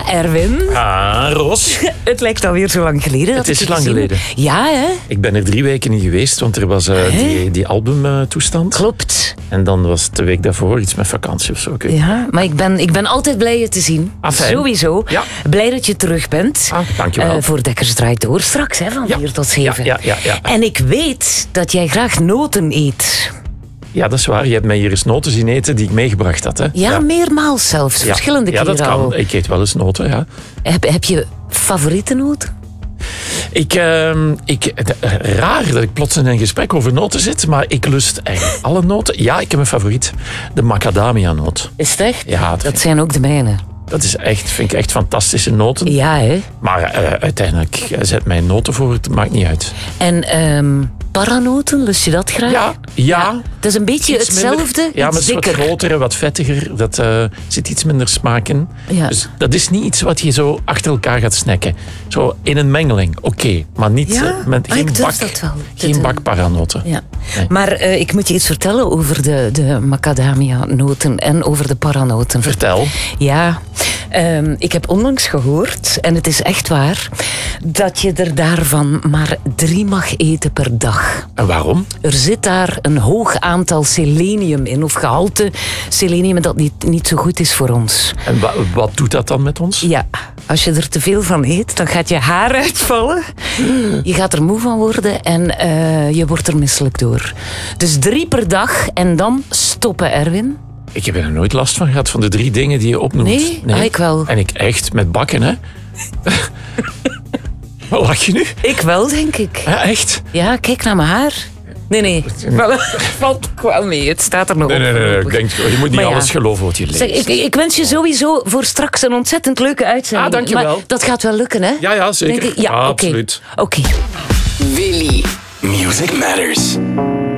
Erwin. Roos. Het lijkt alweer zo lang geleden. Het is lang geleden. Ja, hè? Ik ben er 3 weken niet geweest, want er was die albumtoestand. Klopt. En dan was het de week daarvoor iets met vakantie of zo. Ik weet niet. Ja, maar ik ben altijd blij je te zien. Fijn. Sowieso. Ja. Blij dat je terug bent. Dankjewel. Voor Dekkers Draait Door straks, hè, van 4 tot 7. Ja. En ik weet dat jij graag noten eet. Ja, dat is waar. Je hebt mij hier eens noten zien eten die ik meegebracht had. Hè? Ja, meermaals zelfs. Verschillende keren Ja, dat kan. al. Ik eet wel eens noten, ja. Heb je favoriete noten? Raar dat ik plots in een gesprek over noten zit, maar ik lust eigenlijk alle noten. Ja, ik heb een favoriet. De macadamia-noot. Is het echt? Ja, dat zijn ook de mijne. Dat is echt, vind ik echt fantastische noten. Ja, hè? Maar uiteindelijk, zet mij noten voor, het maakt niet uit. En paranoten, lust je dat graag? Ja. Het is een beetje Iets hetzelfde, minder, ja, maar het is wat dikker. groter en wat vettiger. Dat zit iets minder smaak in. Ja. Dus dat is niet iets wat je zo achter elkaar gaat snacken. Zo in een mengeling, oké. Maar niet Ja? met Ik geen durf bak, dat wel te geen doen. bak paranoten. Ja. Nee. Maar ik moet je iets vertellen over de macadamia-noten en over de paranoten. Vertel. Ja, ik heb onlangs gehoord, en het is echt waar, dat je er daarvan maar 3 mag eten per dag. En waarom? Er zit daar een hoog aantal selenium in, of gehalte selenium dat niet zo goed is voor ons. En wat doet dat dan met ons? Ja, als je er te veel van eet, dan gaat je haar uitvallen. Je gaat er moe van worden en je wordt er misselijk door. Dus 3 per dag en dan stoppen, Erwin. Ik heb er nooit last van gehad, van de 3 dingen die je opnoemt. Nee? Ah, ik wel. En ik echt, met bakken, hè? Wat lach je nu? Ik wel, denk ik. Ja, echt? Ja, kijk naar mijn haar. Nee. Valt wel mee, het staat er nog op. Nee. Ik denk, je moet niet Maar ja. alles geloven wat je leest. Zeg, ik wens je sowieso voor straks een ontzettend leuke uitzending. Dankjewel. Maar dat gaat wel lukken, hè? Ja, zeker. Denk ik? Ja, oké. absoluut. Oké. Willy. Music Matters.